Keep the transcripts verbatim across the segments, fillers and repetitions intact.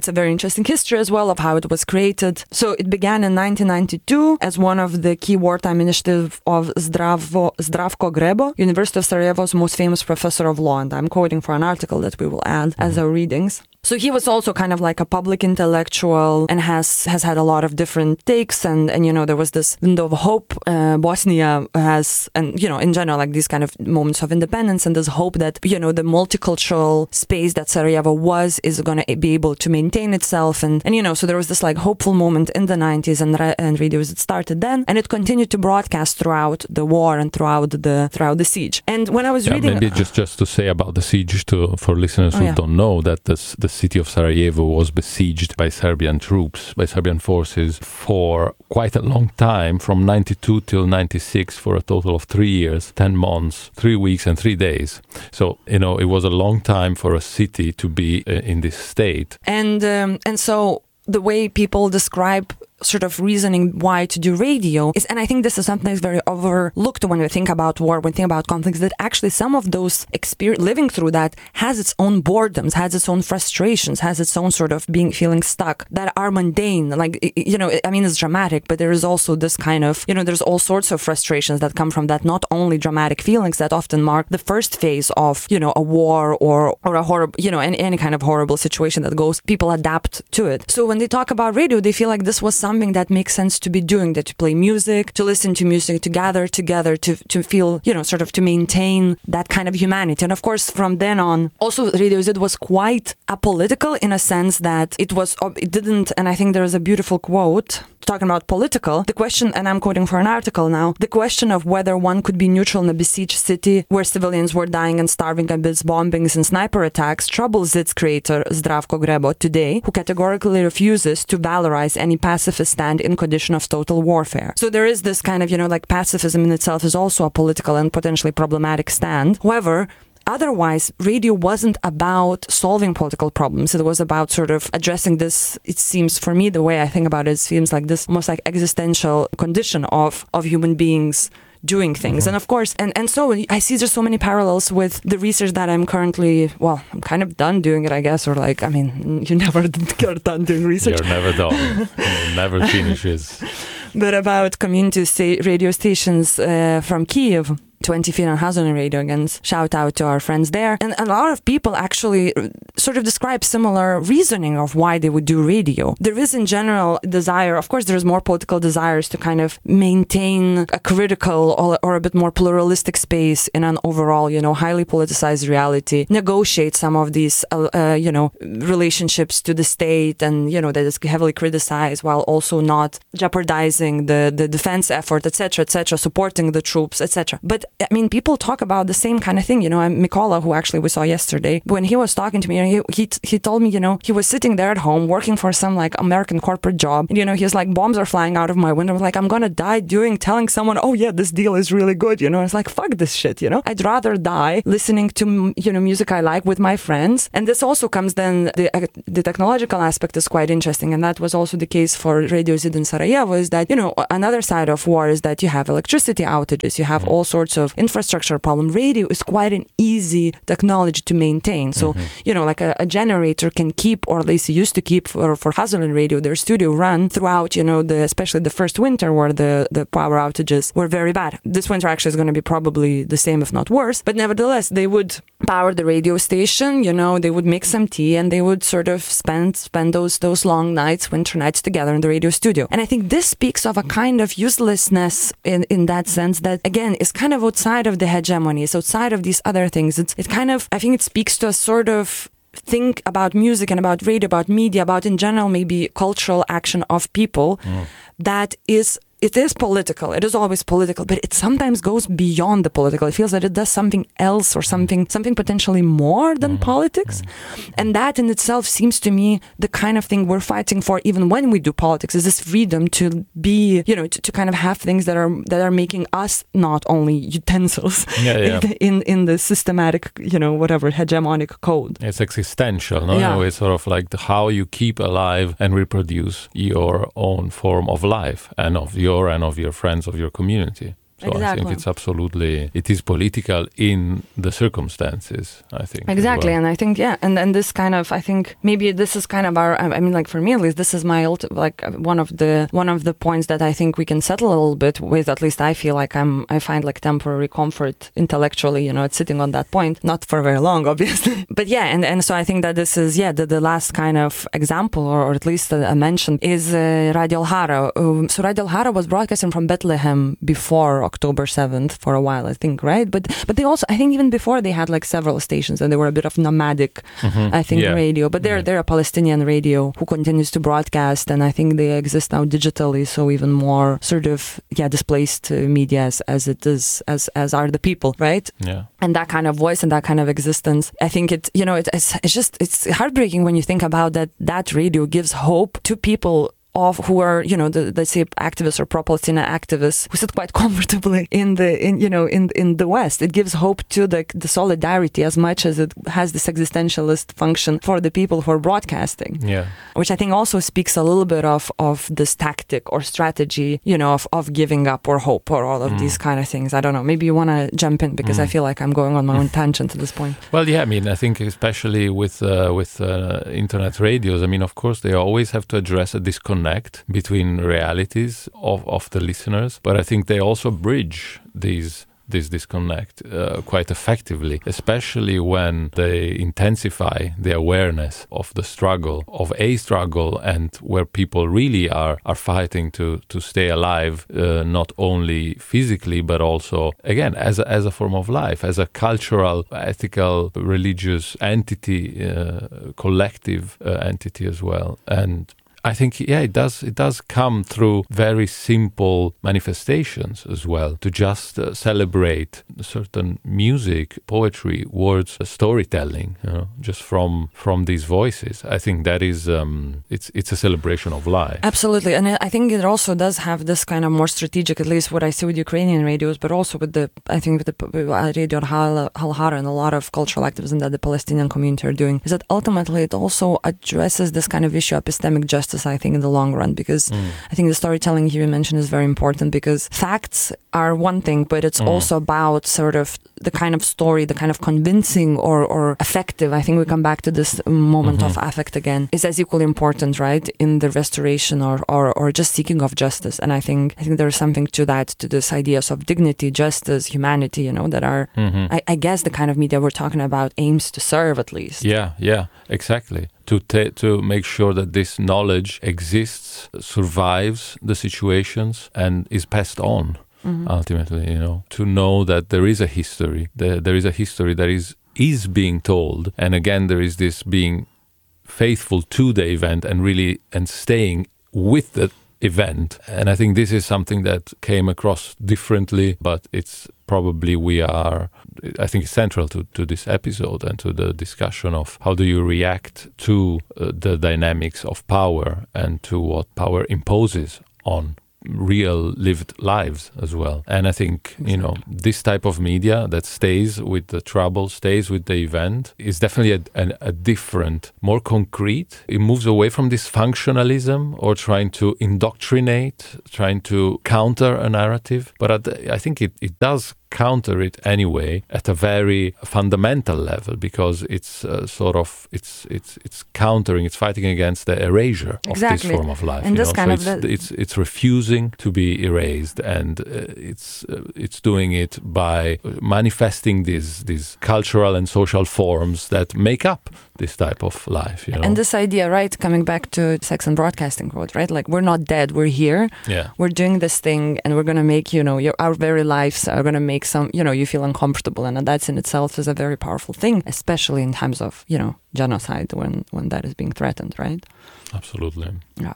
it's a very interesting history as well of how it was created. So it began in nineteen ninety-two as one of the key wartime initiatives of Zdravo, Zdravko Grebo, University of Sarajevo's most famous professor of law. And I'm quoting for an article that we will add as our readings. So he was also kind of like a public intellectual and has has had a lot of different takes. And, and you know, there was this window of hope. Uh, Bosnia has, and, you know, in general, like these kind of moments of independence and this hope that, you know, the multicultural space that Sarajevo was is going to be able to maintain itself. And, and, you know, so there was this like hopeful moment in the nineties and, and radios, it started then. And it continued to broadcast throughout the war and throughout the throughout the siege. And when I was yeah, reading... Maybe just, just to say about the siege to for listeners oh, who yeah. don't know that this, the city of Sarajevo was besieged by Serbian troops, by Serbian forces for quite a long time, from ninety-two till ninety-six, for a total of three years, ten months, three weeks and three days. So, you know, it was a long time for a city to be uh, in this state. And um, and so the way people describe sort of reasoning why to do radio is, and I think this is something that's very overlooked when we think about war, when we think about conflicts, that actually some of those experience living through that has its own boredoms, has its own frustrations, has its own sort of being feeling stuck that are mundane. Like, you know, I mean, it's dramatic, but there is also this kind of, you know, there's all sorts of frustrations that come from that, not only dramatic feelings that often mark the first phase of, you know, a war or or a horrible, you know, any, any kind of horrible situation that goes, people adapt to it. So when they talk about radio, they feel like this was something something that makes sense to be doing, that to play music, to listen to music, to gather together, to to feel, you know, sort of to maintain that kind of humanity. And of course, from then on, also Radio Zid was quite apolitical in a sense that it was, it didn't, and I think there is a beautiful quote talking about political, the question, and I'm quoting for an article now, the question of whether one could be neutral in a besieged city where civilians were dying and starving amidst bombings and sniper attacks troubles its creator, Zdravko Grebo, today, who categorically refuses to valorize any pacifist stand in condition of total warfare. So there is this kind of, you know, like pacifism in itself is also a political and potentially problematic stand. However, otherwise, radio wasn't about solving political problems. It was about sort of addressing this, it seems, for me, the way I think about it, it seems like this almost like existential condition of, of human beings doing things. Mm-hmm. And of course, and, and so I see there's so many parallels with the research that I'm currently, well, I'm kind of done doing it, I guess, or like, I mean, you never get done doing research. You're never done. It never finishes. But about community sta- radio stations uh, from Kyiv, twenty feet on Hazonin Radio, again, shout out to our friends there. And a lot of people actually sort of describe similar reasoning of why they would do radio. There is in general desire, of course there's more political desires to kind of maintain a critical or, or a bit more pluralistic space in an overall, you know, highly politicized reality, negotiate some of these, uh, uh, you know, relationships to the state and, you know, that is heavily criticized while also not jeopardizing the, the defense effort, et cetera, et cetera, supporting the troops, et cetera. But I mean, people talk about the same kind of thing. You know, I'm Mikola, who actually we saw yesterday, when he was talking to me, he, he he told me, you know, he was sitting there at home working for some like American corporate job. And, you know, he's like, bombs are flying out of my window. Like, I'm going to die doing, telling someone, oh yeah, this deal is really good. You know, it's like, fuck this shit, you know, I'd rather die listening to, you know, music I like with my friends. And this also comes then, the, uh, the technological aspect is quite interesting. And that was also the case for Radio Zid in Sarajevo, is that, you know, another side of war is that you have electricity outages, you have all sorts of infrastructure problem. Radio is quite an easy technology to maintain. So, mm-hmm. you know, like a, a generator can keep, or at least used to keep for, for Hazonin Radio, their studio run throughout, you know, the especially the first winter where the, the power outages were very bad. This winter actually is going to be probably the same, if not worse. But nevertheless, they would power the radio station, you know, they would make some tea and they would sort of spend spend those those long nights, winter nights together in the radio studio. And I think this speaks of a kind of uselessness in, in that sense that, again, is kind of outside of the hegemony. It's outside of these other things. It's it kind of, I think it speaks to a sort of think about music and about radio, about media, about in general maybe cultural action of people mm. that is it is political. It is always political, but it sometimes goes beyond the political. It feels that it does something else or something something potentially more than mm-hmm. politics. Mm-hmm. And that in itself seems to me the kind of thing we're fighting for even when we do politics, is this freedom to be, you know, to, to kind of have things that are that are making us not only utensils yeah, yeah. in, in in the systematic, you know, whatever, hegemonic code. It's existential, no? Yeah. It's sort of like the, how you keep alive and reproduce your own form of life and of your and of your friends, of your community. So exactly. I think it's absolutely, it is political in the circumstances, I think. Exactly. Well. And I think, yeah, and, and this kind of, I think maybe this is kind of our, I mean, like for me at least, this is my, ulti- like one of the, one of the points that I think we can settle a little bit with, at least I feel like I'm, I find like temporary comfort intellectually, you know, it's sitting on that point, not for very long, obviously. But yeah, and, and so I think that this is, yeah, the, the last kind of example, or, or at least a, a mention, is uh, Radio Alhara. Um, so Radio Alhara was broadcasting from Bethlehem before October seventh for a while, I think, right? But but they also, I think even before they had like several stations and they were a bit of nomadic, mm-hmm. I think, yeah. radio. But they're, yeah. they're a Palestinian radio who continues to broadcast, and I think they exist now digitally, so even more sort of, yeah, displaced uh, media as, as it is, as, as are the people, right? Yeah. And that kind of voice and that kind of existence, I think it, you know, it, it's, it's just, it's heartbreaking when you think about that, that radio gives hope to people of who are, you know, the, let's say activists or pro-Palestinian activists who sit quite comfortably in the, in you know, in in the West. It gives hope to the the solidarity as much as it has this existentialist function for the people who are broadcasting. Yeah. Which I think also speaks a little bit of of this tactic or strategy, you know, of, of giving up or hope or all of mm. these kind of things. I don't know. Maybe you want to jump in because mm. I feel like I'm going on my own tangent at this point. Well, yeah, I mean, I think especially with uh, with uh, internet radios, I mean, of course, they always have to address a disconnect between realities of, of the listeners, but I think they also bridge these this disconnect uh, quite effectively, especially when they intensify the awareness of the struggle, of a struggle, and where people really are are fighting to to stay alive, uh, not only physically, but also, again, as a, as a form of life, as a cultural, ethical, religious entity, uh, collective uh, entity as well. And I think, yeah, it does it does come through very simple manifestations as well, to just uh, celebrate certain music, poetry, words, uh, storytelling, you know, just from from these voices. I think that is, um, it's it's a celebration of life. Absolutely. And I think it also does have this kind of more strategic, at least what I see with Ukrainian radios, but also with the, I think with the uh, Radio Alhara and a lot of cultural activism that the Palestinian community are doing, is that ultimately it also addresses this kind of issue, epistemic justice, I think, in the long run, because mm. I think the storytelling here you mentioned is very important, because facts are one thing, but it's mm. also about sort of the kind of story, the kind of convincing or, or effective, I think we come back to this moment mm-hmm. of affect again, is as equally important, right, in the restoration or, or, or just seeking of justice. And I think I think there's something to that, to this ideas of dignity, justice, humanity, you know, that are, mm-hmm. I, I guess the kind of media we're talking about aims to serve, at least. Yeah, yeah, exactly. To ta- to make sure that this knowledge exists, survives the situations, and is passed on. Mm-hmm. Ultimately, you know, to know that there is a history, there, there is a history that is is being told, and again, there is this being faithful to the event and really and staying with the event. And I think this is something that came across differently, but it's probably we are, I think it's central to, to this episode and to the discussion of how do you react to uh, the dynamics of power and to what power imposes on real lived lives as well. And I think, you know, this type of media that stays with the trouble, stays with the event, is definitely a, a, a different, more concrete. It moves away from this functionalism or trying to indoctrinate, trying to counter a narrative. But I, I think it, it does counter it anyway at a very fundamental level, because it's uh, sort of it's it's it's countering, it's fighting against the erasure exactly. of this form of life. And this know? kind so of it's, the... it's it's refusing to be erased, and uh, it's uh, it's doing it by manifesting these these cultural and social forms that make up this type of life. You know? And this idea, right, coming back to Sex and Broadcasting quote, right? Like, we're not dead, we're here. Yeah. We're doing this thing, and we're gonna make, you know, your, our very lives are gonna make some, you know, you feel uncomfortable, and that's in itself is a very powerful thing, especially in times of, you know, genocide, when when that is being threatened, right? Absolutely. Yeah.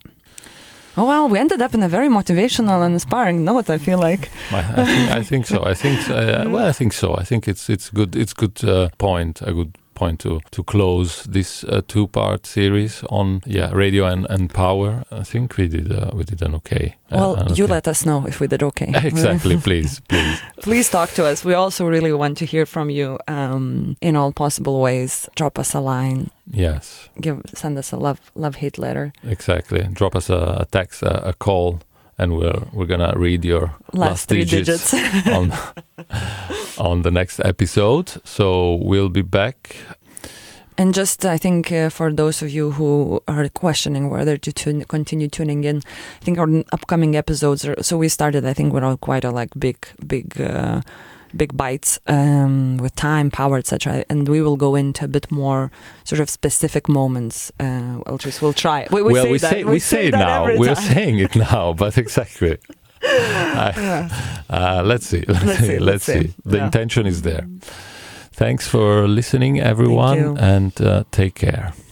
Oh well, we ended up in a very motivational and inspiring note, I feel like. I, I, think, I think so. I think uh, well, I think so. I think it's it's good. It's good uh, point. A good point to to close this uh, two-part series on yeah radio and, and power. I think we did uh, we did an okay. Uh, well, an you okay. let us know if we did okay. Exactly, please, please. Please talk to us. We also really want to hear from you um, in all possible ways. Drop us a line. Yes. Give send us a love love hate letter. Exactly. Drop us a, a text, a, a call. and we're we're gonna read your last, last three digits, digits. on on the next episode. So we'll be back. And just, I think, uh, for those of you who are questioning whether to tune, continue tuning in, I think our upcoming episodes are, so we started, I think, with all quite a like big, big, uh, big bites um, with time, power, et cetera. And we will go into a bit more sort of specific moments. Uh, we'll just, we'll try. We, we well, say we that. say we, we say it now. We're time. saying it now, but exactly. uh, yeah. uh, let's see. Let's, let's see. see. Let's see. see. The yeah. intention is there. Thanks for listening, everyone, and uh, take care.